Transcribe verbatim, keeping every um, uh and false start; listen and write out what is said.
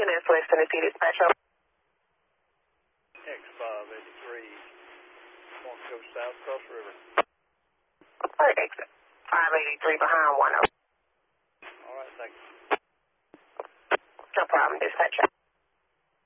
Lincoln is West Tennessee Dispatch. X five eighty-three, want to go south cross river. Alright, exit. five eighty-three behind one oh. All right, thank you. No problem, dispatch.